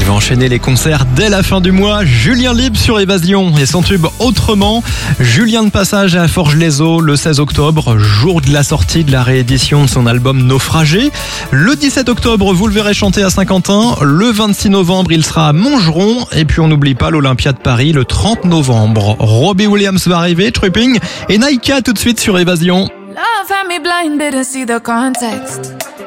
va enchaîner les concerts dès la fin du mois. Julien Libre sur Évasion et son tube Autrement. Julien de passage à Forges-les-Eaux le 16 octobre, jour de la sortie de la réédition de son album Naufragé. Le 17 octobre, vous le verrez chanter à Saint-Quentin. Le 26 novembre, il sera à Montgeron. Et puis on n'oublie pas l'Olympia de Paris le 30 novembre. Robbie Williams va arriver, Tripping et Naika tout de suite sur Évasion. Love had me blinded to see the context.